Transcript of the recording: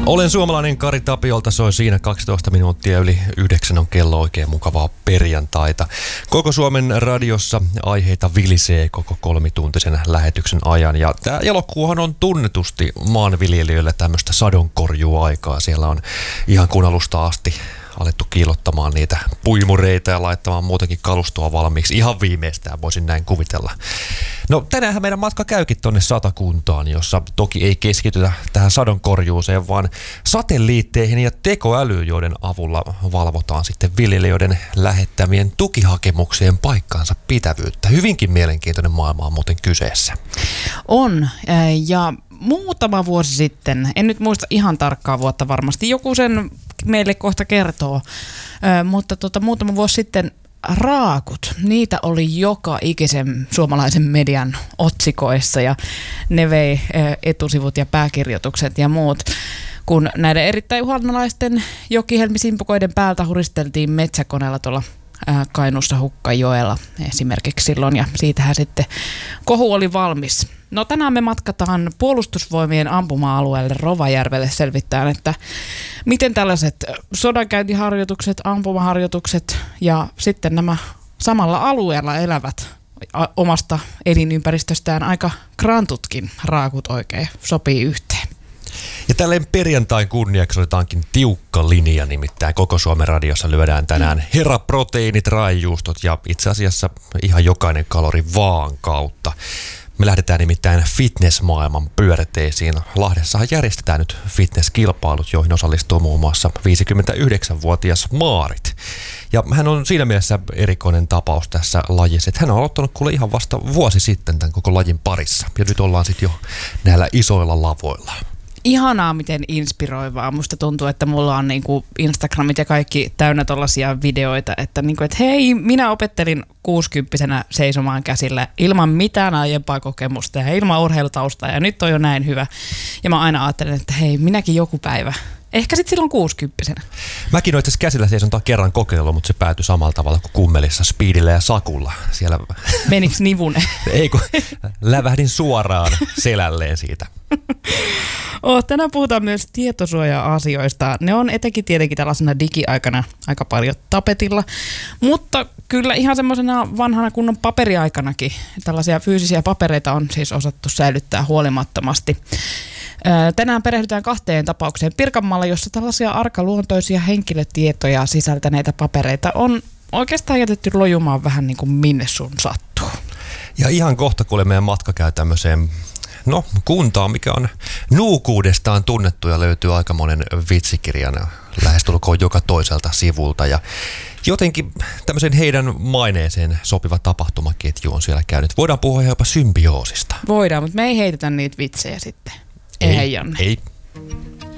Olen suomalainen Kari Tapiolta, soi siinä 12 minuuttia yli 9 on kello, oikein mukavaa perjantaita. Koko Suomen radiossa aiheita vilisee koko kolmituntisen lähetyksen ajan. Ja tämä elokuuhan on tunnetusti maanviljelijöille tämmöistä sadonkorjuaikaa. Siellä on ihan kun alusta asti alettu kiilottamaan niitä puimureita ja laittamaan muutenkin kalustoa valmiiksi. Ihan viimeistään voisin näin kuvitella. No tänäänhän meidän matka käykin tonne Satakuntaan, jossa toki ei keskitytä tähän sadonkorjuuseen, vaan satelliitteihin ja tekoälyyn, joiden avulla valvotaan sitten viljelijöiden lähettämien tukihakemuksien paikkaansa pitävyyttä. Hyvinkin mielenkiintoinen maailma on muuten kyseessä. On, ja muutama vuosi sitten, en nyt muista ihan tarkkaa vuotta varmasti, joku sen meille kohta kertoo, mutta muutama vuosi sitten raakut, niitä oli joka ikisen suomalaisen median otsikoissa ja ne vei etusivut ja pääkirjoitukset ja muut. Kun näiden erittäin uhanalaisten jokihelmisimpukoiden päältä huristeltiin metsäkoneella tuolla Kainuussa Hukkajoella esimerkiksi silloin, ja siitähän sitten kohu oli valmis. No tänään me matkataan Puolustusvoimien ampuma-alueelle Rovajärvelle selvittämään, että miten tällaiset sodankäyntiharjoitukset, ampumaharjoitukset ja sitten nämä samalla alueella elävät omasta elinympäristöstään aika krantutkin raakut oikein sopii yhteen. Ja tälleen perjantain kunniaksi otetaankin tiukka linja, nimittäin koko Suomen radiossa lyödään tänään heraproteiinit, raijuustot ja itse asiassa ihan jokainen kalori vaan kautta. Me lähdetään nimittäin fitnessmaailman pyörteisiin. Lahdessahan järjestetään nyt fitnesskilpailut, joihin osallistuu muun muassa 59-vuotias Maarit. Ja hän on siinä mielessä erikoinen tapaus tässä lajissa, että hän on aloittanut kuule ihan vasta vuosi sitten tämän koko lajin parissa. Ja nyt ollaan sitten jo näillä isoilla lavoilla. Ihanaa, miten inspiroivaa. Musta tuntuu, että mulla on niinku Instagramit ja kaikki täynnä tollaisia videoita, että hei, minä opettelin 60-vuotiaana seisomaan käsillä ilman mitään aiempaa kokemusta ja ilman urheilutaustaa ja nyt on jo näin hyvä. Ja mä aina ajattelen, että hei, minäkin joku päivä. Ehkä sitten silloin 60-vuotiaana. Mäkin olen itse asiassa käsillä seisontaa kerran kokeillut, mutta se päätyi samalla tavalla kuin kummelissa, Speedillä ja Sakulla. Siellä... Meniks nivune? Ei kun lävähdin suoraan selälleen siitä. Tänään puhutaan myös tietosuoja-asioista. Ne on etenkin tietenkin tällaisena digiaikana aika paljon tapetilla, mutta kyllä ihan semmoisena vanhana kunnon paperiaikanakin tällaisia fyysisiä papereita on siis osattu säilyttää huolimattomasti. Tänään perehdytään 2 tapaukseen Pirkanmaalla, jossa tällaisia arkaluontoisia henkilötietoja sisältäneitä papereita on oikeastaan jätetty lojumaan vähän niin kuin minne sun sattuu. Ja ihan kohta kuule meidän matka käy tämmöiseen kuntaan, mikä on nuukuudestaan tunnettu ja löytyy aikamoinen vitsikirjana lähestulkoon joka toiselta sivulta. Ja jotenkin tämmöisen heidän maineeseen sopiva tapahtumaketju on siellä käynyt. Voidaan puhua jopa symbioosista. Voidaan, mutta me ei heitetä niitä vitsejä sitten. Ei, Janne. Ei.